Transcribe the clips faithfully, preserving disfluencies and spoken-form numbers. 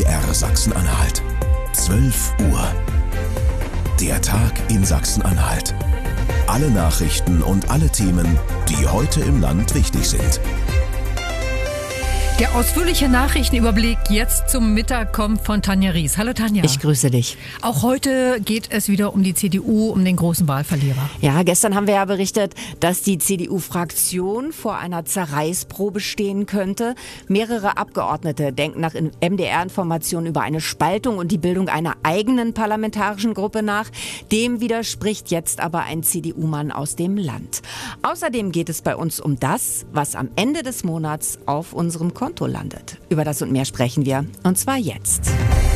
R Sachsen-Anhalt. zwölf Uhr. Der Tag in Sachsen-Anhalt. Alle Nachrichten und alle Themen, die heute im Land wichtig sind. Der ausführliche Nachrichtenüberblick jetzt zum Mittag kommt von Tanja Ries. Hallo Tanja. Ich grüße dich. Auch heute geht es wieder um die C D U, um den großen Wahlverlierer. Ja, gestern haben wir ja berichtet, dass die C D U-Fraktion vor einer Zerreißprobe stehen könnte. Mehrere Abgeordnete denken nach M D R-Informationen über eine Spaltung und die Bildung einer eigenen parlamentarischen Gruppe nach. Dem widerspricht jetzt aber ein C D U-Mann aus dem Land. Außerdem geht es bei uns um das, was am Ende des Monats auf unserem Konto landet. Über das und mehr sprechen wir. Und zwar jetzt.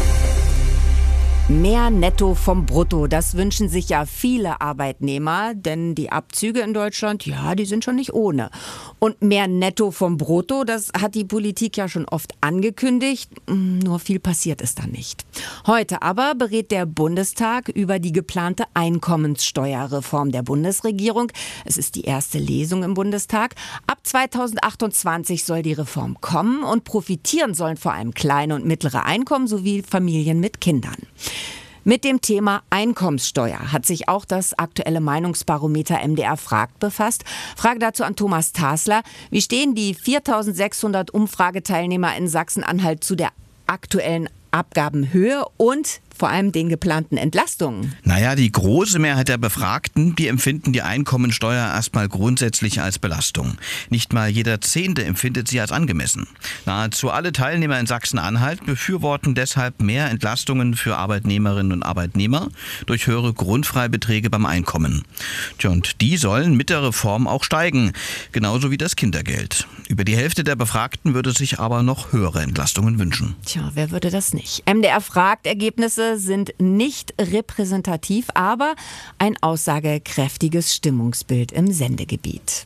Mehr Netto vom Brutto, das wünschen sich ja viele Arbeitnehmer, denn die Abzüge in Deutschland, ja, die sind schon nicht ohne. Und mehr Netto vom Brutto, das hat die Politik ja schon oft angekündigt, nur viel passiert ist da nicht. Heute aber berät der Bundestag über die geplante Einkommenssteuerreform der Bundesregierung. Es ist die erste Lesung im Bundestag. Ab zweitausendachtundzwanzig soll die Reform kommen und profitieren sollen vor allem kleine und mittlere Einkommen sowie Familien mit Kindern. Mit dem Thema Einkommenssteuer hat sich auch das aktuelle Meinungsbarometer M D R fragt befasst. Frage dazu an Thomas Tasler. Wie stehen die viertausendsechshundert Umfrageteilnehmer in Sachsen-Anhalt zu der aktuellen Abgabenhöhe und vor allem den geplanten Entlastungen? Naja, die große Mehrheit der Befragten, die empfinden die Einkommensteuer erstmal grundsätzlich als Belastung. Nicht mal jeder Zehnte empfindet sie als angemessen. Nahezu alle Teilnehmer in Sachsen-Anhalt befürworten deshalb mehr Entlastungen für Arbeitnehmerinnen und Arbeitnehmer durch höhere Grundfreibeträge beim Einkommen. Tja, und die sollen mit der Reform auch steigen, genauso wie das Kindergeld. Über die Hälfte der Befragten würde sich aber noch höhere Entlastungen wünschen. Tja, wer würde das nicht? M D R fragt, Ergebnisse sind nicht repräsentativ, aber ein aussagekräftiges Stimmungsbild im Sendegebiet.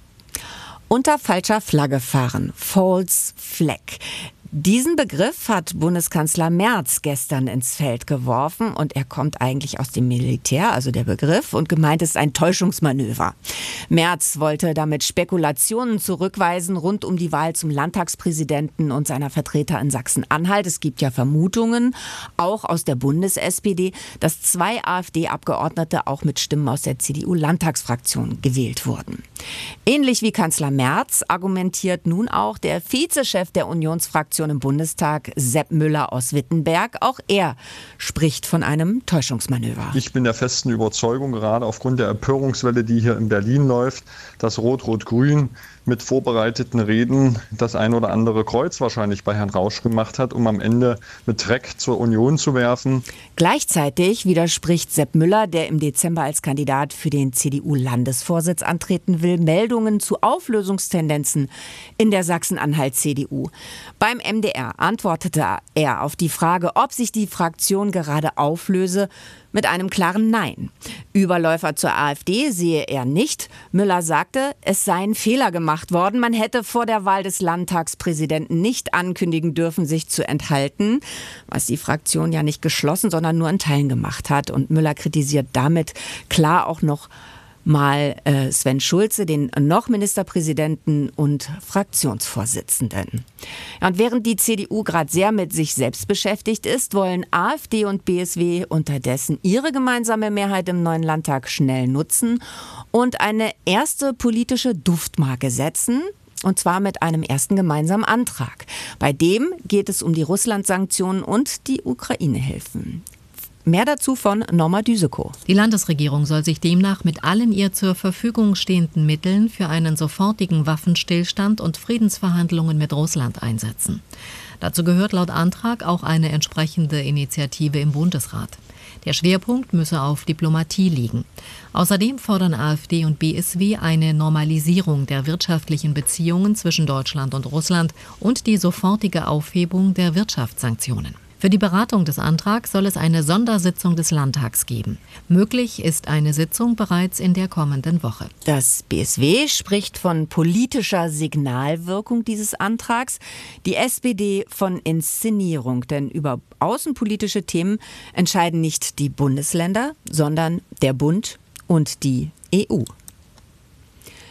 Unter falscher Flagge fahren, False Flag. Diesen Begriff hat Bundeskanzler Merz gestern ins Feld geworfen und er kommt eigentlich aus dem Militär, also der Begriff, und gemeint ist ein Täuschungsmanöver. Merz wollte damit Spekulationen zurückweisen rund um die Wahl zum Landtagspräsidenten und seiner Vertreter in Sachsen-Anhalt. Es gibt ja Vermutungen, auch aus der Bundes-S P D, dass zwei AfD-Abgeordnete auch mit Stimmen aus der C D U-Landtagsfraktion gewählt wurden. Ähnlich wie Kanzler Merz argumentiert nun auch der Vizechef der Unionsfraktion im Bundestag, Sepp Müller aus Wittenberg. Auch er spricht von einem Täuschungsmanöver. Ich bin der festen Überzeugung, gerade aufgrund der Empörungswelle, die hier in Berlin läuft, dass Rot-Rot-Grün mit vorbereiteten Reden das ein oder andere Kreuz wahrscheinlich bei Herrn Rausch gemacht hat, um am Ende mit Dreck zur Union zu werfen. Gleichzeitig widerspricht Sepp Müller, der im Dezember als Kandidat für den C D U-Landesvorsitz antreten will, Meldungen zu Auflösungstendenzen in der Sachsen-Anhalt-C D U. Beim M D R antwortete er auf die Frage, ob sich die Fraktion gerade auflöse, mit einem klaren Nein. Überläufer zur AfD sehe er nicht. Müller sagte, es seien Fehler gemacht worden. Man hätte vor der Wahl des Landtagspräsidenten nicht ankündigen dürfen, sich zu enthalten, was die Fraktion ja nicht geschlossen, sondern nur in Teilen gemacht hat. Und Müller kritisiert damit klar auch noch mal äh, Sven Schulze, den noch Ministerpräsidenten und Fraktionsvorsitzenden. Ja, und während die C D U gerade sehr mit sich selbst beschäftigt ist, wollen AfD und B S W unterdessen ihre gemeinsame Mehrheit im neuen Landtag schnell nutzen und eine erste politische Duftmarke setzen. Und zwar mit einem ersten gemeinsamen Antrag. Bei dem geht es um die Russland-Sanktionen und die Ukraine-Hilfen. Mehr dazu von Norma Düsekow. Die Landesregierung soll sich demnach mit allen ihr zur Verfügung stehenden Mitteln für einen sofortigen Waffenstillstand und Friedensverhandlungen mit Russland einsetzen. Dazu gehört laut Antrag auch eine entsprechende Initiative im Bundesrat. Der Schwerpunkt müsse auf Diplomatie liegen. Außerdem fordern AfD und B S W eine Normalisierung der wirtschaftlichen Beziehungen zwischen Deutschland und Russland und die sofortige Aufhebung der Wirtschaftssanktionen. Für die Beratung des Antrags soll es eine Sondersitzung des Landtags geben. Möglich ist eine Sitzung bereits in der kommenden Woche. Das B S W spricht von politischer Signalwirkung dieses Antrags, die S P D von Inszenierung. Denn über außenpolitische Themen entscheiden nicht die Bundesländer, sondern der Bund und die E U.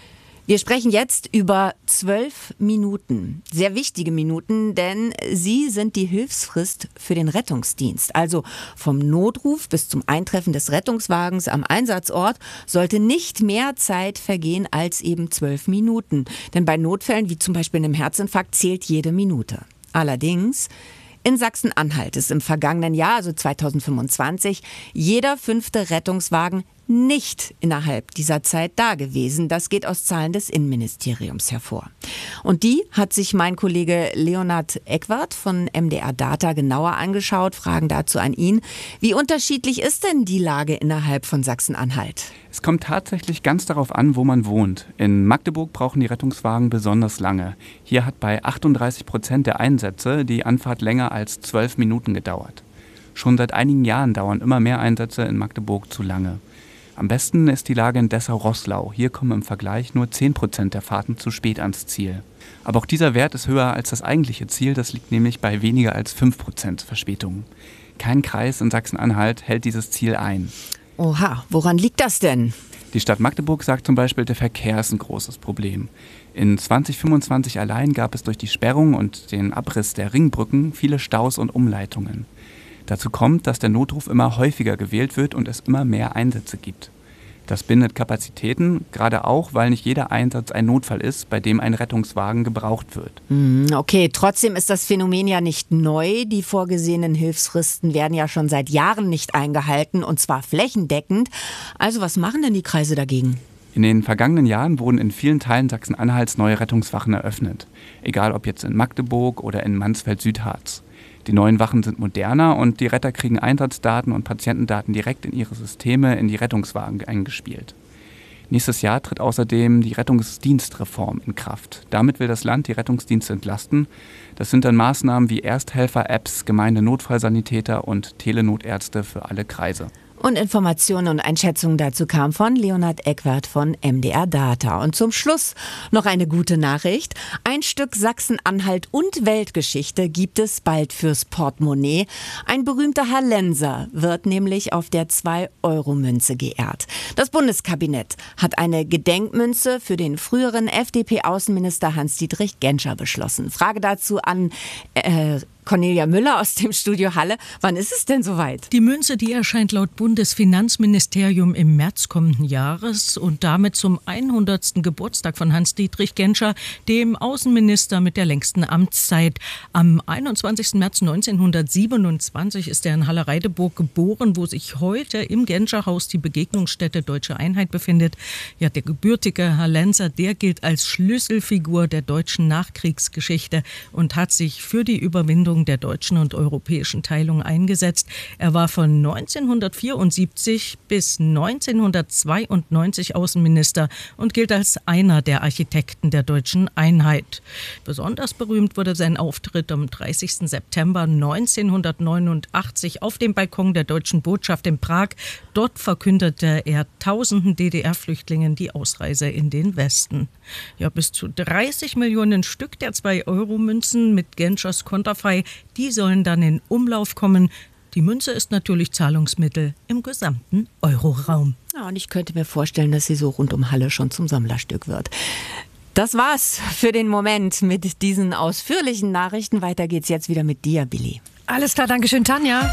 Wir sprechen jetzt über zwölf Minuten. Sehr wichtige Minuten, denn sie sind die Hilfsfrist für den Rettungsdienst. Also vom Notruf bis zum Eintreffen des Rettungswagens am Einsatzort sollte nicht mehr Zeit vergehen als eben zwölf Minuten. Denn bei Notfällen wie zum Beispiel einem Herzinfarkt zählt jede Minute. Allerdings in Sachsen-Anhalt ist im vergangenen Jahr, also zweitausendfünfundzwanzig, jeder fünfte Rettungswagen nicht innerhalb dieser Zeit da gewesen. Das geht aus Zahlen des Innenministeriums hervor. Und die hat sich mein Kollege Leonhard Eckwart von M D R Data genauer angeschaut. Fragen dazu an ihn. Wie unterschiedlich ist denn die Lage innerhalb von Sachsen-Anhalt? Es kommt tatsächlich ganz darauf an, wo man wohnt. In Magdeburg brauchen die Rettungswagen besonders lange. Hier hat bei achtunddreißig Prozent der Einsätze die Anfahrt länger als zwölf Minuten gedauert. Schon seit einigen Jahren dauern immer mehr Einsätze in Magdeburg zu lange. Am besten ist die Lage in Dessau-Roßlau. Hier kommen im Vergleich nur zehn Prozent der Fahrten zu spät ans Ziel. Aber auch dieser Wert ist höher als das eigentliche Ziel. Das liegt nämlich bei weniger als fünf Prozent Verspätungen. Kein Kreis in Sachsen-Anhalt hält dieses Ziel ein. Oha, woran liegt das denn? Die Stadt Magdeburg sagt zum Beispiel, der Verkehr ist ein großes Problem. In zweitausendfünfundzwanzig allein gab es durch die Sperrung und den Abriss der Ringbrücken viele Staus und Umleitungen. Dazu kommt, dass der Notruf immer häufiger gewählt wird und es immer mehr Einsätze gibt. Das bindet Kapazitäten, gerade auch, weil nicht jeder Einsatz ein Notfall ist, bei dem ein Rettungswagen gebraucht wird. Okay, trotzdem ist das Phänomen ja nicht neu. Die vorgesehenen Hilfsfristen werden ja schon seit Jahren nicht eingehalten, und zwar flächendeckend. Also was machen denn die Kreise dagegen? In den vergangenen Jahren wurden in vielen Teilen Sachsen-Anhalts neue Rettungswachen eröffnet. Egal ob jetzt in Magdeburg oder in Mansfeld-Südharz. Die neuen Wachen sind moderner und die Retter kriegen Einsatzdaten und Patientendaten direkt in ihre Systeme in die Rettungswagen eingespielt. Nächstes Jahr tritt außerdem die Rettungsdienstreform in Kraft. Damit will das Land die Rettungsdienste entlasten. Das sind dann Maßnahmen wie Ersthelfer-Apps, Gemeinde-Notfallsanitäter und Telenotärzte für alle Kreise. Und Informationen und Einschätzungen dazu kamen von Leonhard Eckwart von M D R Data. Und zum Schluss noch eine gute Nachricht. Ein Stück Sachsen-Anhalt und Weltgeschichte gibt es bald fürs Portemonnaie. Ein berühmter Hallenser wird nämlich auf der zwei Euro Münze geehrt. Das Bundeskabinett hat eine Gedenkmünze für den früheren F D P-Außenminister Hans-Dietrich Genscher beschlossen. Frage dazu an äh, Cornelia Müller aus dem Studio Halle. Wann ist es denn soweit? Die Münze, die erscheint laut Bundesfinanzministerium im März kommenden Jahres und damit zum hundertsten Geburtstag von Hans-Dietrich Genscher, dem Außenminister mit der längsten Amtszeit. Am einundzwanzigsten März neunzehnhundertsiebenundzwanzig ist er in Halle-Reideburg geboren, wo sich heute im Genscherhaus die Begegnungsstätte Deutsche Einheit befindet. Ja, der gebürtige Hallenser, der gilt als Schlüsselfigur der deutschen Nachkriegsgeschichte und hat sich für die Überwindung der deutschen und europäischen Teilung eingesetzt. Er war von neunzehnhundertvierundsiebzig bis neunzehnhundertzweiundneunzig Außenminister und gilt als einer der Architekten der deutschen Einheit. Besonders berühmt wurde sein Auftritt am dreißigsten September neunzehnhundertneunundachtzig auf dem Balkon der Deutschen Botschaft in Prag. Dort verkündete er tausenden D D R-Flüchtlingen die Ausreise in den Westen. Ja, bis zu dreißig Millionen Stück der zwei Euro Münzen mit Genschers Konterfei, die sollen dann in Umlauf kommen. Die Münze ist natürlich Zahlungsmittel im gesamten Euroraum. Ja, und ich könnte mir vorstellen, dass sie so rund um Halle schon zum Sammlerstück wird. Das war's für den Moment mit diesen ausführlichen Nachrichten. Weiter geht's jetzt wieder mit dir, Billy. Alles klar, danke schön, Tanja.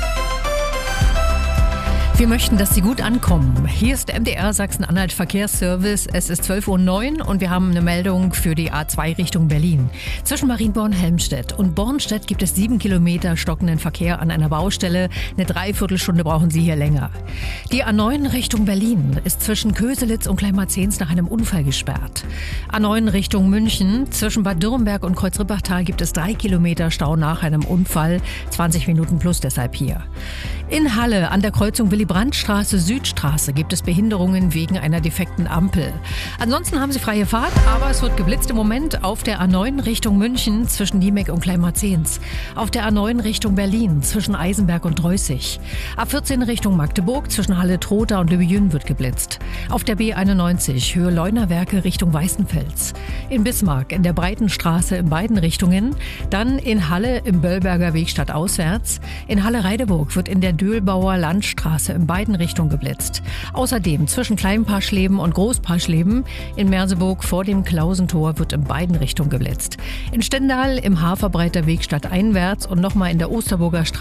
Wir möchten, dass Sie gut ankommen. Hier ist M D R Sachsen-Anhalt Verkehrsservice. Es ist zwölf Uhr neun und wir haben eine Meldung für die A zwei Richtung Berlin. Zwischen Marienborn-Helmstedt und Bornstedt gibt es sieben Kilometer stockenden Verkehr an einer Baustelle. Eine Dreiviertelstunde brauchen Sie hier länger. Die A neun Richtung Berlin ist zwischen Köselitz und Kleinmarzens nach einem Unfall gesperrt. A neun Richtung München. Zwischen Bad Dürrenberg und Kreuzrippachtal gibt es drei Kilometer Stau nach einem Unfall. zwanzig Minuten plus deshalb hier. In Halle an der Kreuzung Willy-Brandt-Straße, Südstraße gibt es Behinderungen wegen einer defekten Ampel. Ansonsten haben Sie freie Fahrt, aber es wird geblitzt im Moment auf der A neun Richtung München zwischen Niemek und Kleinmarzens. Auf der A neun Richtung Berlin zwischen Eisenberg und Dreußig. A vierzehn Richtung Magdeburg zwischen Halle-Trotha und Lübejün wird geblitzt. Auf der B einundneunzig Höhe Leunawerke Richtung Weißenfels. In Bismarck in der Breitenstraße in beiden Richtungen. Dann in Halle im Böllberger Weg stadtauswärts. In Halle-Reideburg wird in der Döhlbauer Landstraße in beiden Richtungen geblitzt. Außerdem zwischen Kleinparschleben und Großparschleben in Merseburg vor dem Klausentor wird in beiden Richtungen geblitzt. In Stendal im Haferbreiter Weg stadteinwärts und nochmal in der Osterburger Straße